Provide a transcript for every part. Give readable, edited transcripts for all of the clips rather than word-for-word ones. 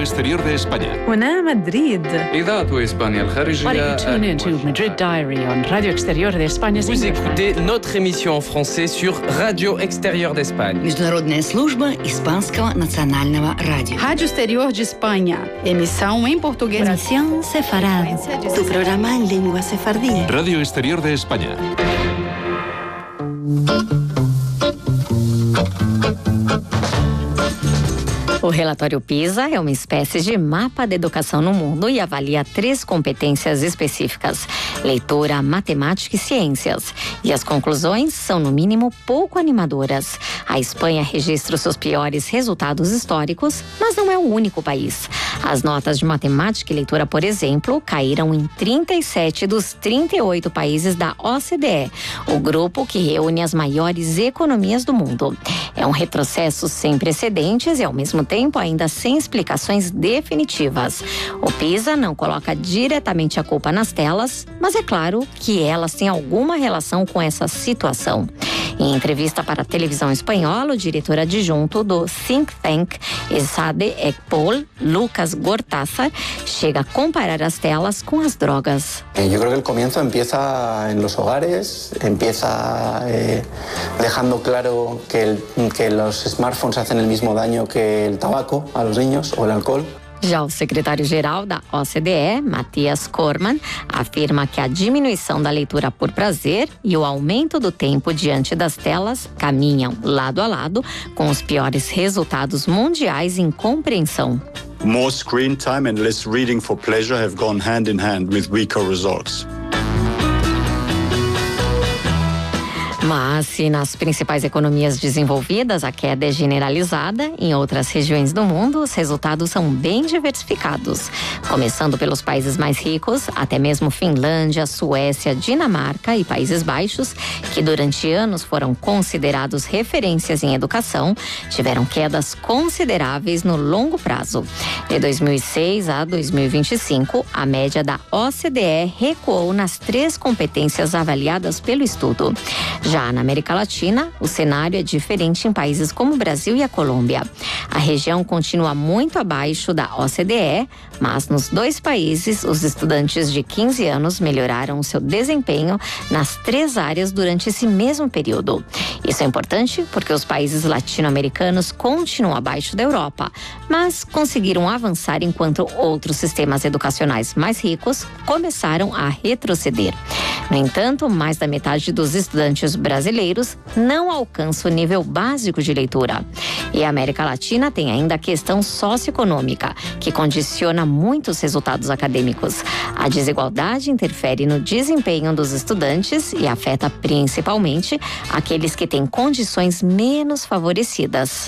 Radio Exterior de España. هنا مدريد. إذاعة إسبانيا الخارجية. Why do you tune into Madrid Diary on Radio Exterior de España? Vous écoutez notre émission en français sur Radio Exterior d'Espagne. Международная служба Испанского национального радио. Rádio Exterior de Espanha. Emissão em português. Emisión sefarad. Tu programa en lengua sefardí. Radio Exterior de España. O relatório PISA é uma espécie de mapa da educação no mundo e avalia 3 competências específicas: leitura, matemática e ciências. E as conclusões são, no mínimo, pouco animadoras. A Espanha registra os seus piores resultados históricos, mas não é o único país. As notas de matemática e leitura, por exemplo, caíram em 37 dos 38 países da OCDE, o grupo que reúne as maiores economias do mundo. É um retrocesso sem precedentes e, ao mesmo tempo, ainda sem explicações definitivas. O PISA não coloca diretamente a culpa nas telas, mas é claro que elas têm alguma relação com essa situação. Em entrevista para a televisão espanhola, o diretor adjunto do think tank ESADE Ecpol, Lucas Gortázar, chega a comparar as telas com as drogas. Yo creo que el comienzo empieza en los hogares, empieza dejando claro que los smartphones hacen el mismo daño que el tabaco a los niños o el alcohol. Já o secretário-geral da OCDE, Matthias Cormann, afirma que a diminuição da leitura por prazer e o aumento do tempo diante das telas caminham lado a lado com os piores resultados mundiais em compreensão. More screen time and less reading for pleasure have gone hand in hand with weaker results. Mas, se nas principais economias desenvolvidas a queda é generalizada, em outras regiões do mundo os resultados são bem diversificados. Começando pelos países mais ricos, até mesmo Finlândia, Suécia, Dinamarca e Países Baixos, que durante anos foram considerados referências em educação, tiveram quedas consideráveis no longo prazo. De 2006 a 2025, a média da OCDE recuou nas 3 competências avaliadas pelo estudo. Já na América Latina, o cenário é diferente em países como o Brasil e a Colômbia. A região continua muito abaixo da OCDE, mas nos 2 países, os estudantes de 15 anos melhoraram o seu desempenho nas 3 áreas durante esse mesmo período. Isso é importante porque os países latino-americanos continuam abaixo da Europa, mas conseguiram avançar enquanto outros sistemas educacionais mais ricos começaram a retroceder. No entanto, mais da metade dos estudantes brasileiros não alcança o nível básico de leitura. E a América Latina tem ainda a questão socioeconômica, que condiciona muitos resultados acadêmicos. A desigualdade interfere no desempenho dos estudantes e afeta principalmente aqueles que têm condições menos favorecidas.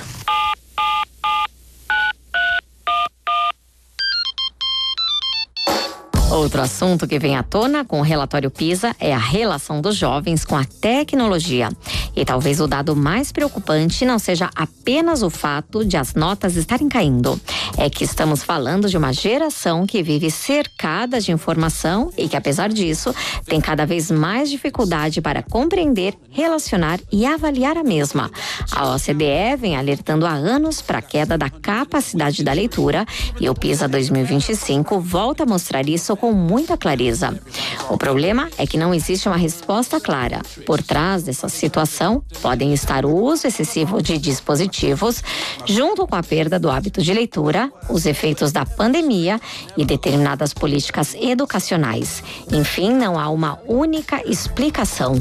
Outro assunto que vem à tona com o relatório PISA é a relação dos jovens com a tecnologia. E talvez o dado mais preocupante não seja apenas o fato de as notas estarem caindo. É que estamos falando de uma geração que vive cercada de informação e que, apesar disso, tem cada vez mais dificuldade para compreender, relacionar e avaliar a mesma. A OCDE vem alertando há anos para a queda da capacidade da leitura e o PISA 2025 volta a mostrar isso com muita clareza. O problema é que não existe uma resposta clara. Por trás dessa situação, podem estar o uso excessivo de dispositivos, junto com a perda do hábito de leitura, os efeitos da pandemia e determinadas políticas educacionais. Enfim, não há uma única explicação.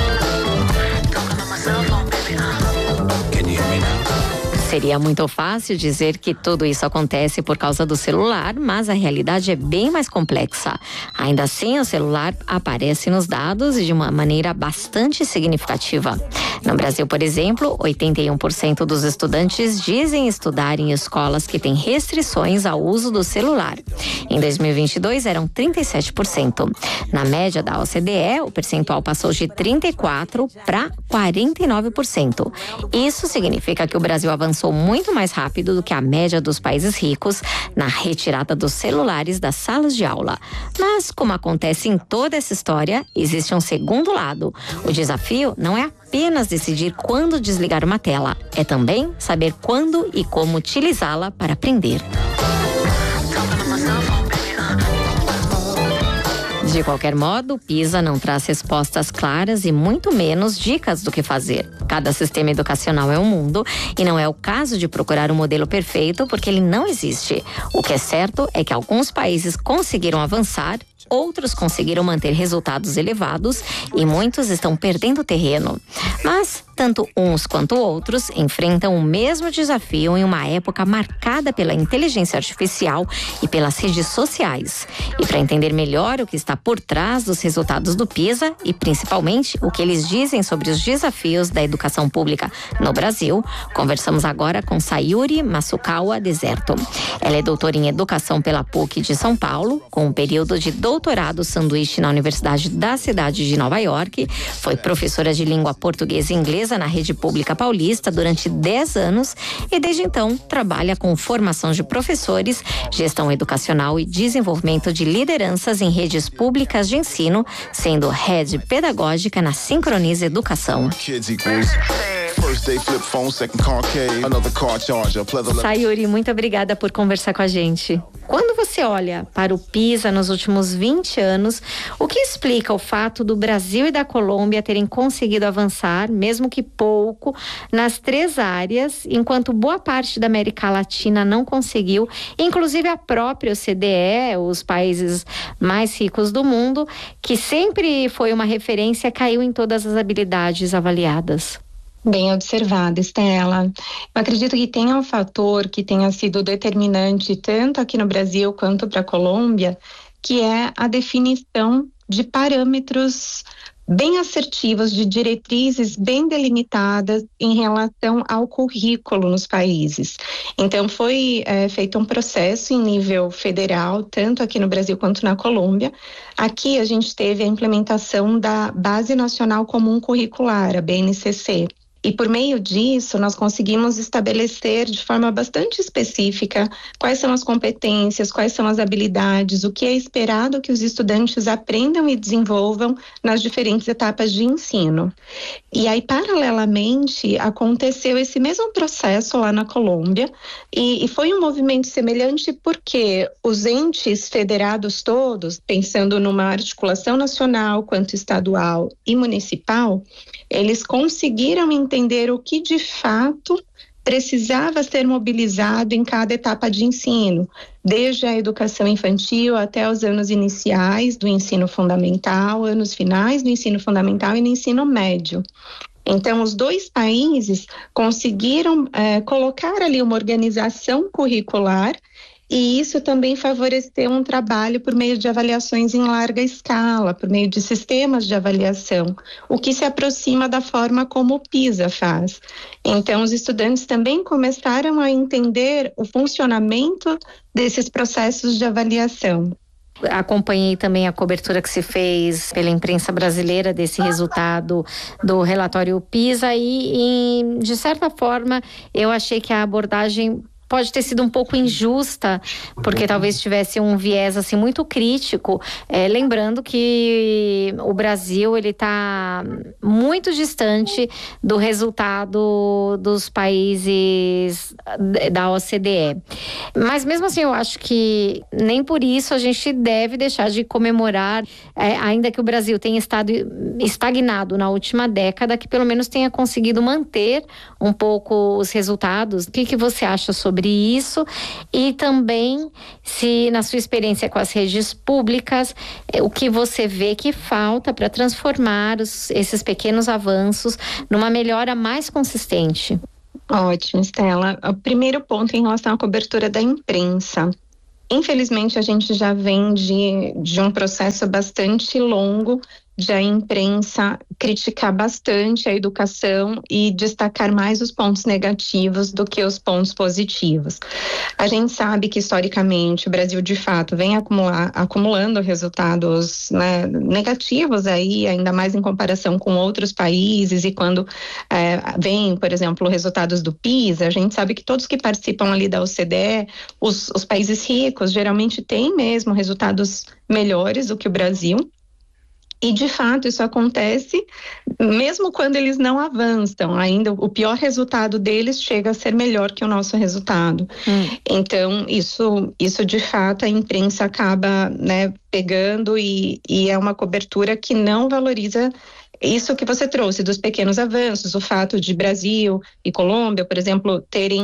Seria muito fácil dizer que tudo isso acontece por causa do celular, mas a realidade é bem mais complexa. Ainda assim, o celular aparece nos dados de uma maneira bastante significativa. No Brasil, por exemplo, 81% dos estudantes dizem estudar em escolas que têm restrições ao uso do celular. Em 2022, eram 37%. Na média da OCDE, o percentual passou de 34% para 49%. Isso significa que o Brasil avançou muito mais rápido do que a média dos países ricos na retirada dos celulares das salas de aula. Mas, como acontece em toda essa história, existe um segundo lado. O desafio não é apenas decidir quando desligar uma tela, é também saber quando e como utilizá-la para aprender. De qualquer modo, o PISA não traz respostas claras e muito menos dicas do que fazer. Cada sistema educacional é um mundo e não é o caso de procurar um modelo perfeito porque ele não existe. O que é certo é que alguns países conseguiram avançar, outros conseguiram manter resultados elevados e muitos estão perdendo terreno. Mas tanto uns quanto outros enfrentam o mesmo desafio em uma época marcada pela inteligência artificial e pelas redes sociais. E para entender melhor o que está por trás dos resultados do PISA e principalmente o que eles dizem sobre os desafios da educação pública no Brasil, conversamos agora com Sayuri Masukawa Deserto. Ela é doutora em educação pela PUC de São Paulo, com um período de doutorado sanduíche na Universidade da cidade de Nova York, foi professora de língua portuguesa e inglesa na rede pública paulista durante 10 anos e desde então trabalha com formação de professores, gestão educacional e desenvolvimento de lideranças em redes públicas de ensino, sendo head pedagógica na Sincroniza Educação. Sayuri, muito obrigada por conversar com a gente. Quando você olha para o PISA nos últimos 20 anos, o que explica o fato do Brasil e da Colômbia terem conseguido avançar, mesmo que pouco, nas 3 áreas, enquanto boa parte da América Latina não conseguiu, inclusive a própria OCDE, os países mais ricos do mundo, que sempre foi uma referência, caiu em todas as habilidades avaliadas? Bem observada, Estela. Eu acredito que tenha um fator que tenha sido determinante tanto aqui no Brasil quanto para a Colômbia, que é a definição de parâmetros bem assertivos, de diretrizes bem delimitadas em relação ao currículo nos países. Então, foi feito um processo em nível federal, tanto aqui no Brasil quanto na Colômbia. Aqui a gente teve a implementação da Base Nacional Comum Curricular, a BNCC. E por meio disso, nós conseguimos estabelecer de forma bastante específica quais são as competências, quais são as habilidades, o que é esperado que os estudantes aprendam e desenvolvam nas diferentes etapas de ensino. E aí, paralelamente, aconteceu esse mesmo processo lá na Colômbia e foi um movimento semelhante porque os entes federados todos, pensando numa articulação nacional quanto estadual e municipal, eles conseguiram entender o que de fato precisava ser mobilizado em cada etapa de ensino, desde a educação infantil até os anos iniciais do ensino fundamental, anos finais do ensino fundamental e no ensino médio. Então, os 2 países conseguiram colocar ali uma organização curricular e isso também favoreceu um trabalho por meio de avaliações em larga escala, por meio de sistemas de avaliação, o que se aproxima da forma como o PISA faz. Então, os estudantes também começaram a entender o funcionamento desses processos de avaliação. Acompanhei também a cobertura que se fez pela imprensa brasileira desse resultado do relatório PISA e de certa forma, eu achei que a abordagem pode ter sido um pouco injusta, porque talvez tivesse um viés assim muito crítico, lembrando que o Brasil ele está muito distante do resultado dos países da OCDE. Mas mesmo assim eu acho que nem por isso a gente deve deixar de comemorar, ainda que o Brasil tenha estado estagnado na última década, que pelo menos tenha conseguido manter um pouco os resultados. O que você acha sobre isso e também se na sua experiência com as redes públicas, o que você vê que falta para transformar esses pequenos avanços numa melhora mais consistente? Ótimo, Estela. O primeiro ponto em relação à cobertura da imprensa. Infelizmente, a gente já vem de um processo bastante longo de a imprensa criticar bastante a educação e destacar mais os pontos negativos do que os pontos positivos. A gente sabe que, historicamente, o Brasil, de fato, vem acumulando resultados, né, negativos aí, ainda mais em comparação com outros países, e quando vem, por exemplo, resultados do PISA, a gente sabe que todos que participam ali da OCDE, os países ricos, geralmente têm mesmo resultados melhores do que o Brasil. E, de fato, isso acontece mesmo quando eles não avançam. Ainda o pior resultado deles chega a ser melhor que o nosso resultado. Então, isso de fato, a imprensa acaba, né, pegando e é uma cobertura que não valoriza isso que você trouxe, dos pequenos avanços, o fato de Brasil e Colômbia, por exemplo,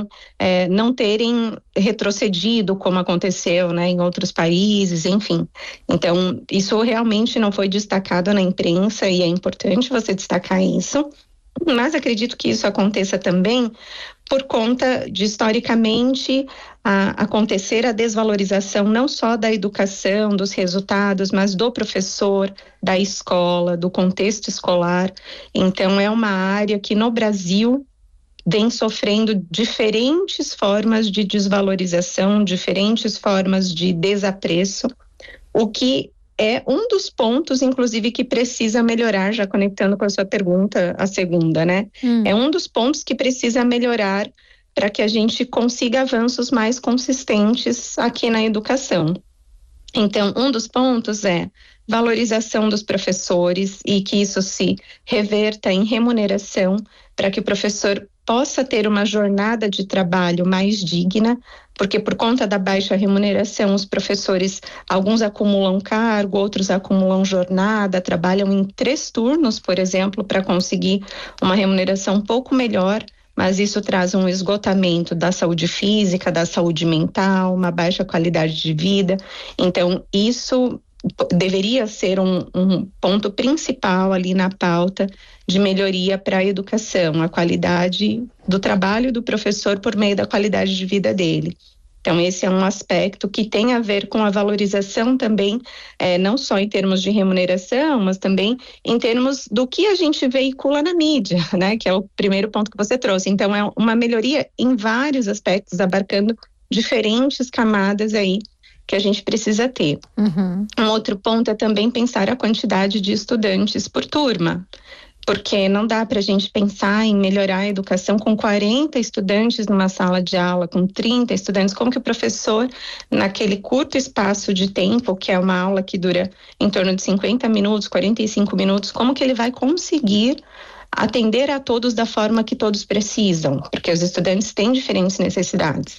não terem retrocedido como aconteceu, né, em outros países, enfim. Então, isso realmente não foi destacado na imprensa e é importante você destacar isso, mas acredito que isso aconteça também por conta de, historicamente, acontecer a desvalorização não só da educação, dos resultados, mas do professor, da escola, do contexto escolar. Então, é uma área que no Brasil vem sofrendo diferentes formas de desvalorização, diferentes formas de desapreço, o que é um dos pontos, inclusive, que precisa melhorar, já conectando com a sua pergunta, a segunda, né? É um dos pontos que precisa melhorar para que a gente consiga avanços mais consistentes aqui na educação. Então, um dos pontos é valorização dos professores e que isso se reverta em remuneração para que o professor possa ter uma jornada de trabalho mais digna, porque por conta da baixa remuneração, os professores, alguns acumulam cargo, outros acumulam jornada, trabalham em 3 turnos, por exemplo, para conseguir uma remuneração um pouco melhor, mas isso traz um esgotamento da saúde física, da saúde mental, uma baixa qualidade de vida. Então, isso deveria ser um ponto principal ali na pauta de melhoria para a educação, a qualidade do trabalho do professor por meio da qualidade de vida dele. Então, esse é um aspecto que tem a ver com a valorização também, não só em termos de remuneração, mas também em termos do que a gente veicula na mídia, né? Que é o primeiro ponto que você trouxe. Então, é uma melhoria em vários aspectos, abarcando diferentes camadas aí que a gente precisa ter. Um outro ponto é também pensar a quantidade de estudantes por turma, porque não dá para a gente pensar em melhorar a educação com 40 estudantes numa sala de aula, com 30 estudantes. Como que o professor, naquele curto espaço de tempo, que é uma aula que dura em torno de 50 minutos, 45 minutos, como que ele vai conseguir atender a todos da forma que todos precisam, porque os estudantes têm diferentes necessidades.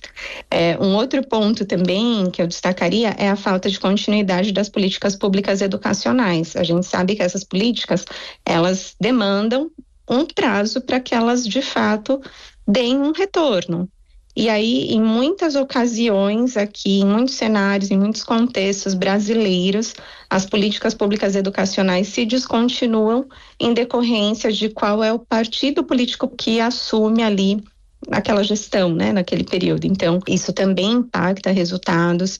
Um outro ponto também que eu destacaria é a falta de continuidade das políticas públicas educacionais. A gente sabe que essas políticas, elas demandam um prazo para que elas, de fato, deem um retorno. E aí, em muitas ocasiões aqui, em muitos cenários, em muitos contextos brasileiros, as políticas públicas educacionais se descontinuam em decorrência de qual é o partido político que assume ali aquela gestão, né, naquele período. Então, isso também impacta resultados,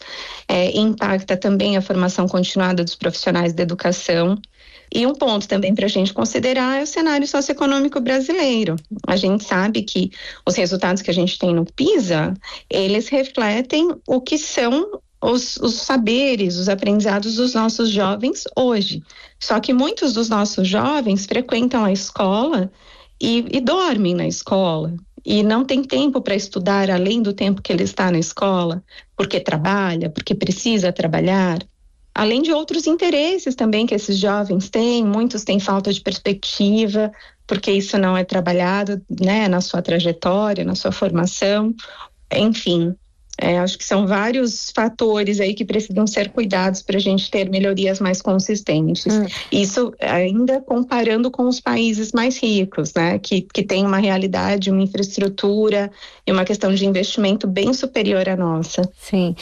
impacta também a formação continuada dos profissionais da educação. E um ponto também para a gente considerar é o cenário socioeconômico brasileiro. A gente sabe que os resultados que a gente tem no PISA, eles refletem o que são os saberes, os aprendizados dos nossos jovens hoje. Só que muitos dos nossos jovens frequentam a escola e dormem na escola. E não tem tempo para estudar além do tempo que ele está na escola, porque trabalha, porque precisa trabalhar. Além de outros interesses também que esses jovens têm, muitos têm falta de perspectiva, porque isso não é trabalhado, né, na sua trajetória, na sua formação, enfim. Acho que são vários fatores aí que precisam ser cuidados para a gente ter melhorias mais consistentes. Isso ainda comparando com os países mais ricos, né? Que tem uma realidade, uma infraestrutura e uma questão de investimento bem superior à nossa. Sim,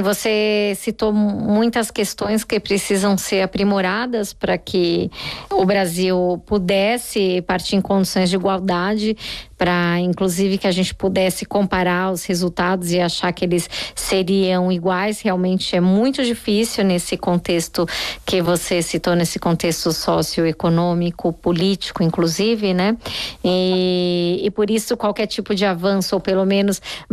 você citou muitas questões que precisam ser aprimoradas para que o Brasil pudesse partir em condições de igualdade, para inclusive que a gente pudesse comparar os resultados e achar que eles seriam iguais. Realmente é muito difícil nesse contexto que você citou, nesse contexto socioeconômico, político, inclusive, né? E por isso qualquer tipo de avanço, ou pelo menos